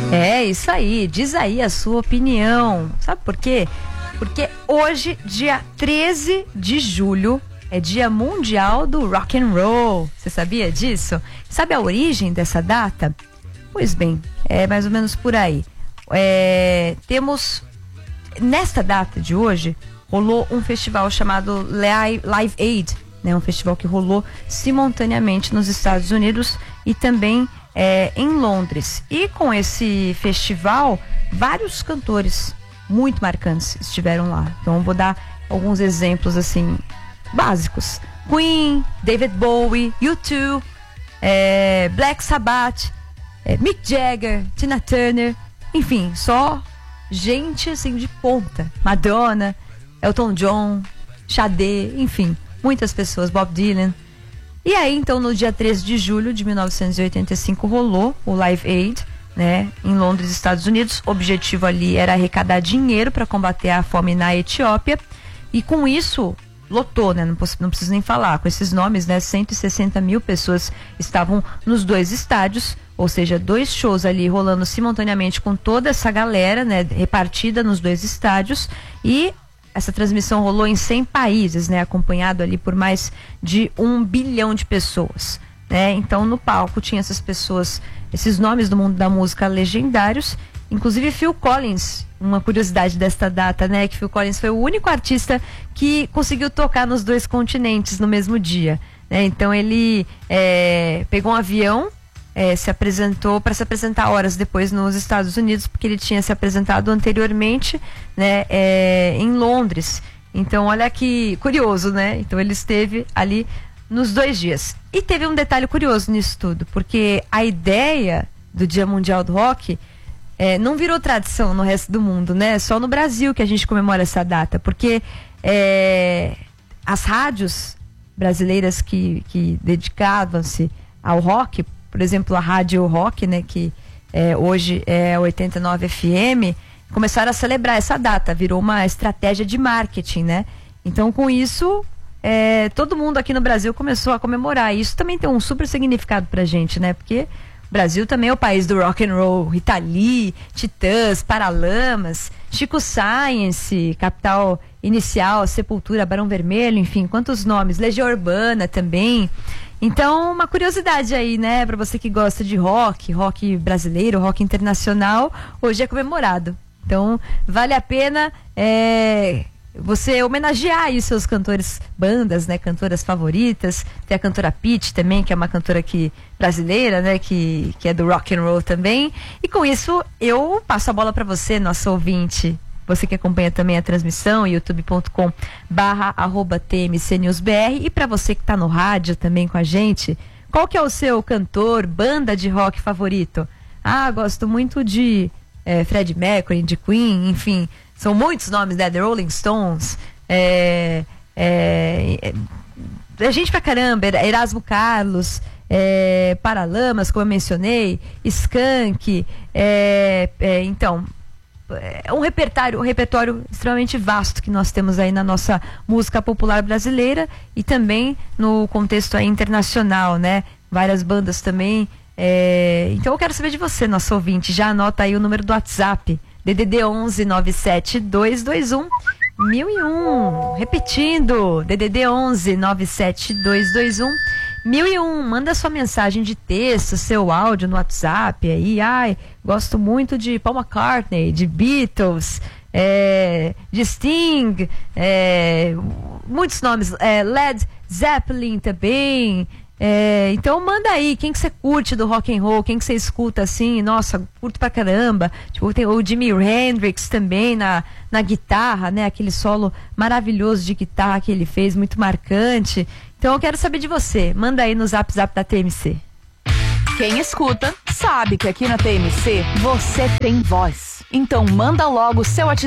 É isso aí, diz aí a sua opinião. Sabe por quê? Porque hoje, dia 13 de julho, é dia mundial do rock and roll. Você sabia disso? Sabe a origem dessa data? Pois bem, é mais ou menos por aí. Temos, nesta data de hoje, rolou um festival chamado Live Aid, né? Um festival que rolou simultaneamente nos Estados Unidos e também em Londres. E com esse festival, vários cantores muito marcantes estiveram lá. Então eu vou dar alguns exemplos assim básicos: Queen, David Bowie, U2, Black Sabbath, Mick Jagger, Tina Turner, enfim, só gente assim de ponta. Madonna, Elton John, Sade, enfim, muitas pessoas, Bob Dylan. E aí, então, no dia 13 de julho de 1985, rolou o Live Aid, né, em Londres, Estados Unidos. O objetivo ali era arrecadar dinheiro para combater a fome na Etiópia. E com isso, lotou, né? Não preciso nem falar. Com esses nomes, né? 160 mil pessoas estavam nos dois estádios, ou seja, 2 shows ali rolando simultaneamente com toda essa galera, né? Repartida nos 2 estádios. E essa transmissão rolou em 100 países, né? Acompanhado ali por mais de 1 bilhão de pessoas, né? Então, no palco tinha essas pessoas, esses nomes do mundo da música legendários, inclusive Phil Collins. Uma curiosidade desta data, né? Que Phil Collins foi o único artista que conseguiu tocar nos 2 continentes no mesmo dia, né? Então ele pegou um avião, se apresentou para se apresentar horas depois nos Estados Unidos, porque ele tinha se apresentado anteriormente, né, em Londres. Então olha que curioso, né? Então ele esteve ali nos 2 dias. E teve um detalhe curioso nisso tudo, porque a ideia do Dia Mundial do Rock não virou tradição no resto do mundo, né? Só no Brasil que a gente comemora essa data, porque as rádios brasileiras que dedicavam-se ao rock, por exemplo, a Rádio Rock, né, que hoje é 89 FM, começaram a celebrar essa data, virou uma estratégia de marketing, né? Então, com isso, todo mundo aqui no Brasil começou a comemorar. E isso também tem um super significado pra gente, né? Porque o Brasil também é o país do rock and roll. Rita Lee, Titãs, Paralamas, Chico Science, Capital Inicial, Sepultura, Barão Vermelho, enfim, quantos nomes. Legião Urbana também. Então, uma curiosidade aí, né, pra você que gosta de rock brasileiro, rock internacional, hoje é comemorado. Então, vale a pena você homenagear aí seus cantores, bandas, né, cantoras favoritas. Tem a cantora Pitty também, que é uma cantora brasileira, né, que é do rock and roll também. E com isso, eu passo a bola pra você, nosso ouvinte. Você que acompanha também a transmissão, youtube.com/TMCNewsBR. E para você que está no rádio também com a gente, qual que é o seu cantor, banda de rock favorito? Gosto muito de Freddie Mercury, de Queen, enfim, são muitos nomes, né? The Rolling Stones, gente pra caramba, Erasmo Carlos, Paralamas, como eu mencionei, Skank, então... um repertório extremamente vasto que nós temos aí na nossa música popular brasileira e também no contexto aí internacional, né? Várias bandas também. Então eu quero saber de você, nosso ouvinte. Já anota aí o número do WhatsApp, DDD 11 97221 1001. Repetindo, DDD 11 97221 1001. Manda sua mensagem de texto, seu áudio no WhatsApp aí. Gosto muito de Paul McCartney, de Beatles, de Sting, muitos nomes, Led Zeppelin também. Então manda aí, quem que você curte do rock and roll, quem que você escuta assim, nossa, curto pra caramba. Tipo, tem o Jimi Hendrix também na guitarra, né? Aquele solo maravilhoso de guitarra que ele fez, muito marcante. Então eu quero saber de você, manda aí no Zap da TMC. Quem escuta sabe que aqui na TMC você tem voz. Então manda logo o seu WhatsApp